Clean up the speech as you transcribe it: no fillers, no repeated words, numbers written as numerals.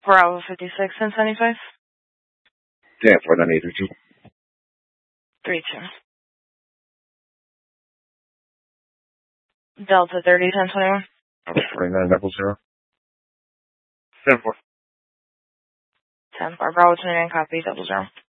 Bravo 56 and 75. Yeah, 4932. 32. Delta 30 1021. 4900. 10-4. 10-4. Bravo 29 copy 00.